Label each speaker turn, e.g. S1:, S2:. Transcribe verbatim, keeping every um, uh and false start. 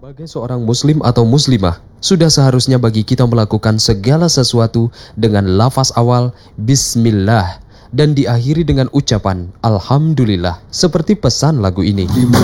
S1: Sebagai seorang muslim atau muslimah, sudah seharusnya bagi kita melakukan segala sesuatu dengan lafaz awal Bismillah dan diakhiri dengan ucapan Alhamdulillah, seperti pesan lagu ini.